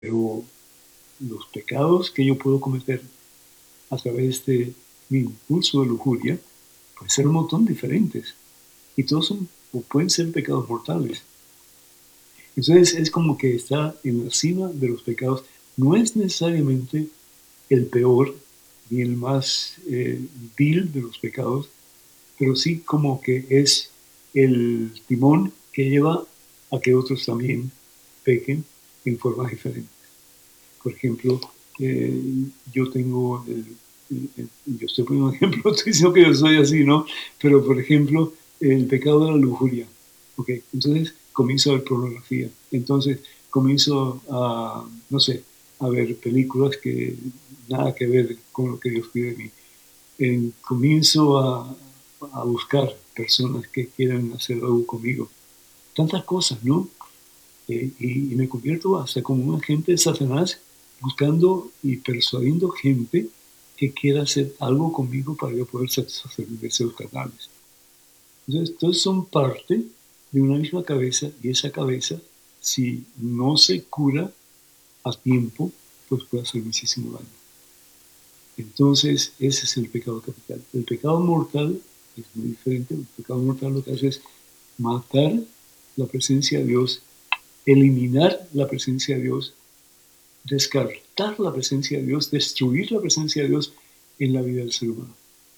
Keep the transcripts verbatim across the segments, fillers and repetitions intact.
Pero los pecados que yo puedo cometer a través de mi impulso de lujuria pueden ser un montón diferentes. Y todos son, o pueden ser pecados mortales. Entonces es como que está en la cima de los pecados. No es necesariamente el peor ni el más eh, vil de los pecados, pero sí como que es el timón que lleva a que otros también pequen en formas diferentes. Por ejemplo, eh, yo tengo, el, el, el, yo estoy poniendo un ejemplo, estoy diciendo que yo soy así, ¿no? Pero, por ejemplo, el pecado de la lujuria. Okay. Entonces comienzo a ver pornografía. Entonces comienzo a, no sé, a ver películas que nada que ver con lo que Dios pide de mí. Eh, comienzo a, a buscar personas que quieran hacer algo conmigo. Tantas cosas, ¿no? Eh, y, y me convierto hasta como un agente de Satanás buscando y persuadiendo gente que quiera hacer algo conmigo para yo poder satisfacer mis deseos carnales. Entonces, todos son parte de una misma cabeza y esa cabeza, si no se cura a tiempo, pues puede hacer muchísimo daño. Entonces, ese es el pecado capital. El pecado mortal es muy diferente. El pecado mortal lo que hace es matar la presencia de Dios, eliminar la presencia de Dios, descartar la presencia de Dios, destruir la presencia de Dios en la vida del ser humano.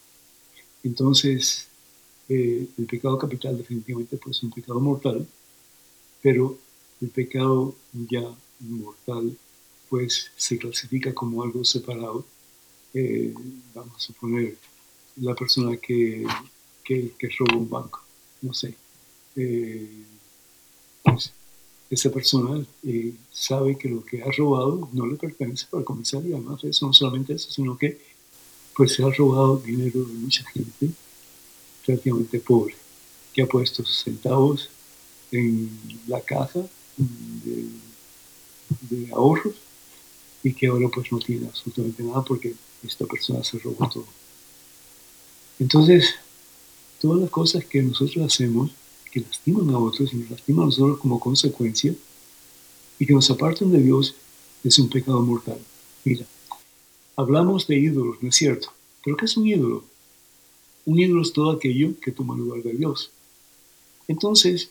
Entonces, eh, el pecado capital definitivamente puede ser un pecado mortal, pero el pecado ya mortal pues se clasifica como algo separado. Eh, vamos a suponer la persona que, que, que roba un banco, no sé. Eh, pues, esa persona eh, sabe que lo que ha robado no le pertenece para comenzar, y además de eso, no solamente eso, sino que pues se ha robado dinero de mucha gente relativamente pobre, que ha puesto sus centavos en la caja de, de ahorros y que ahora pues no tiene absolutamente nada porque esta persona se robó todo. Entonces, todas las cosas que nosotros hacemos que lastiman a otros y nos lastiman a nosotros como consecuencia y que nos apartan de Dios es un pecado mortal. Mira, hablamos de ídolos, ¿no es cierto? ¿Pero qué es un ídolo? Un ídolo es todo aquello que toma lugar de Dios. Entonces,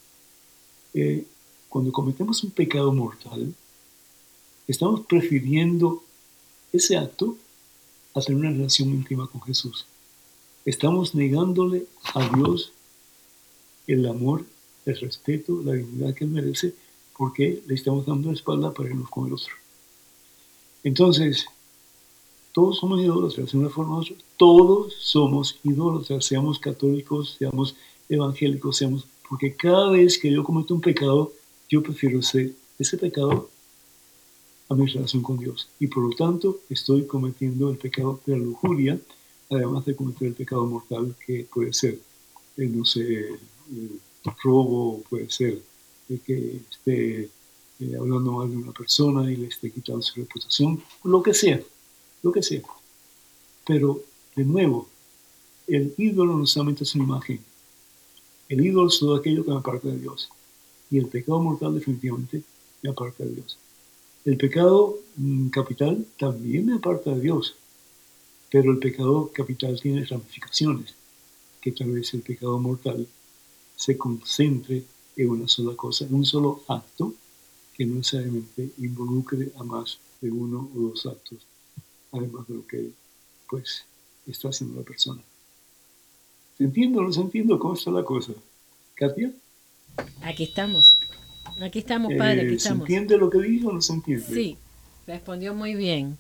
eh, cuando cometemos un pecado mortal, estamos prefiriendo ese acto a tener una relación íntima con Jesús. Estamos negándole a Dios el amor, el respeto, la dignidad que Él merece, porque le estamos dando la espalda para irnos con el otro. Entonces, todos somos idólatras de una forma u otra. Todos somos idólatras, seamos católicos, seamos evangélicos, seamos... Porque cada vez que yo cometo un pecado, yo prefiero ser ese pecado a mi relación con Dios. Y por lo tanto, estoy cometiendo el pecado de la lujuria, además de cometer el pecado mortal que puede ser, eh, no sé, el robo, puede ser el que esté eh, hablando mal de una persona y le esté quitando su reputación, lo que sea, lo que sea. Pero, de nuevo, el ídolo no solamente es una imagen. El ídolo es todo aquello que me aparta de Dios. Y el pecado mortal definitivamente me aparta de Dios. El pecado mmm, capital también me aparta de Dios. Pero el pecado capital tiene ramificaciones, que tal vez el pecado mortal se concentre en una sola cosa, en un solo acto, que no necesariamente involucre a más de uno o dos actos, además de lo que pues está haciendo la persona. ¿Se entiende o no se entiende cómo está la cosa? ¿Katia? Aquí estamos. Aquí estamos, padre, aquí Eh, ¿Se estamos. entiende lo que digo o no se entiende? Sí, respondió muy bien.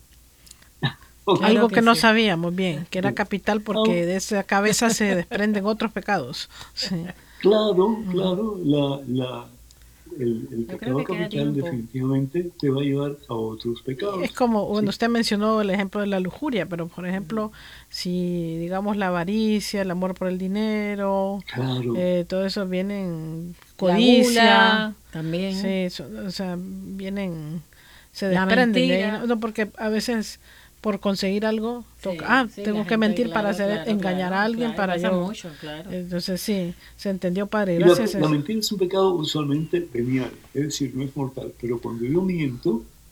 Ok. Claro Algo que que no sí. sabíamos bien, que era capital Oh, porque de esa cabeza se desprenden otros pecados. Sí. claro, Ujú. claro, la, la, el, el Yo creo pecado que queda capital tiempo. definitivamente te va a llevar a otros Es pecados, como, bueno, ¿sí? usted mencionó el ejemplo de la lujuria, pero por ejemplo, si digamos la avaricia, el amor por el dinero, Claro, eh, todo eso vienen, La codicia, gula también. sí, so- o sea, vienen, se La desprenden de ahí, mentira. ¿no? No, porque a veces por conseguir algo, toca, Sí, ah, sí, la tengo que gente, mentir para claro, hacer, claro, engañar a claro, alguien claro, para pasa yo. mucho, claro. Entonces sí, se entendió, padre, y la, gracias. la Es, mentira es un pecado usualmente venial, es decir, no es mortal, pero cuando yo miento,